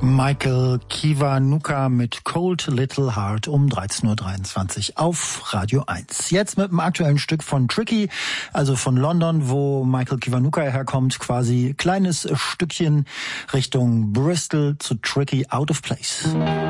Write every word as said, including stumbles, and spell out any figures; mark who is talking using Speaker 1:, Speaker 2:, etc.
Speaker 1: Michael Kiwanuka mit Cold Little Heart um dreizehn Uhr dreiundzwanzig auf Radio eins. Jetzt mit einem aktuellen Stück von Tricky, also von London, wo Michael Kiwanuka herkommt, quasi kleines Stückchen Richtung Bristol zu Tricky, Out of Place.